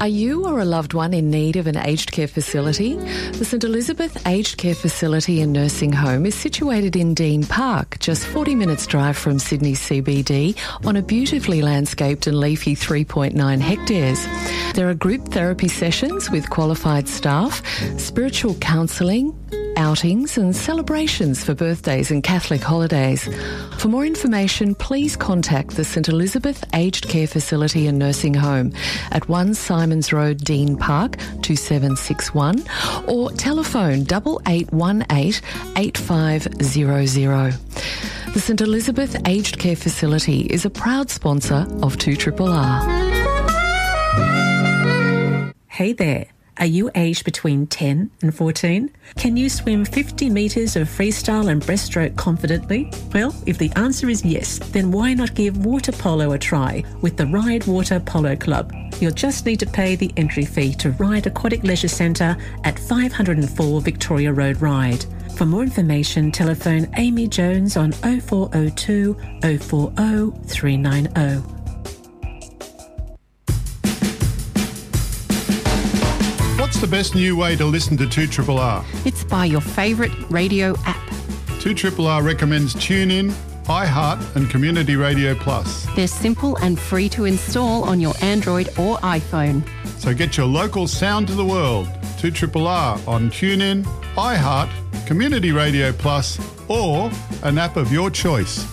Are you or a loved one in need of an aged care facility? The St Elizabeth Aged Care Facility and Nursing Home is situated in Dean Park, just 40 minutes drive from Sydney CBD, on a beautifully landscaped and leafy 3.9 hectares. There are group therapy sessions with qualified staff, spiritual counselling, outings and celebrations for birthdays and Catholic holidays. For more information, please contact the St Elizabeth Aged Care Facility and Nursing Home at 1 Simons Road, Dean Park, 2761, or telephone 8818 8500. The St Elizabeth Aged Care Facility is a proud sponsor of 2RRR. Hey there. Are you aged between 10 and 14? Can you swim 50 metres of freestyle and breaststroke confidently? Well, if the answer is yes, then why not give water polo a try with the Ride Water Polo Club? You'll just need to pay the entry fee to Ride Aquatic Leisure Centre at 504 Victoria Road, Ryde. For more information, telephone Amy Jones on 0402 040 390. What's the best new way to listen to 2RRR? It's by your favourite radio app. 2RRR recommends TuneIn, iHeart and Community Radio Plus. They're simple and free to install on your Android or iPhone. So get your local sound to the world. 2RRR on TuneIn, iHeart, Community Radio Plus or an app of your choice.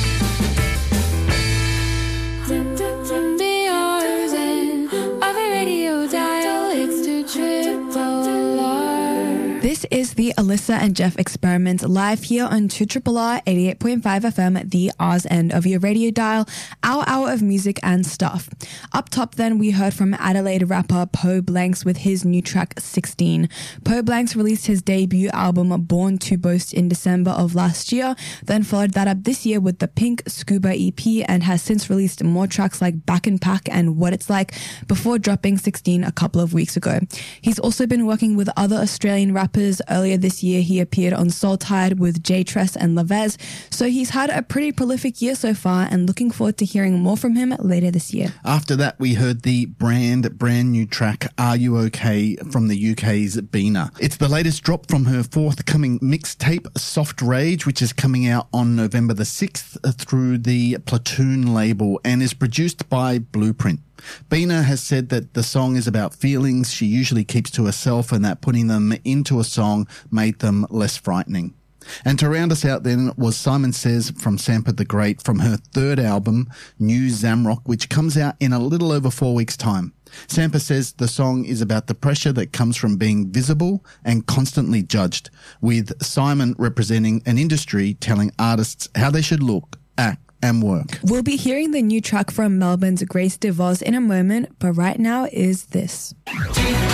This is the Alyssa and Jeff Experiment live here on 2RRR 88.5 FM, the Oz end of your radio dial, our hour of music and stuff. Up top then, we heard from Adelaide rapper Poe Blanks with his new track 16. Poe Blanks released his debut album Born to Boast in December of last year, then followed that up this year with the Pink Scuba EP and has since released more tracks like Back and Pack and What It's Like before dropping 16 a couple of weeks ago. He's also been working with other Australian rappers. Earlier this year, he appeared on Soul Tide with Jay Tress and Lavez, so he's had a pretty prolific year so far and looking forward to hearing more from him later this year. After that, we heard the brand new track, Are You OK, from the UK's Bina. It's the latest drop from her forthcoming mixtape, Soft Rage, which is coming out on November the 6th through the Platoon label and is produced by Blueprint. Bina has said that the song is about feelings she usually keeps to herself and that putting them into a song made them less frightening. And to round us out then was Simon Says from Sampa the Great from her third album, New Zamrock, which comes out in a little over 4 weeks' time. Sampa says the song is about the pressure that comes from being visible and constantly judged, with Simon representing an industry telling artists how they should look, act, and work. We'll be hearing the new track from Melbourne's Grace DeVos in a moment, but right now is this.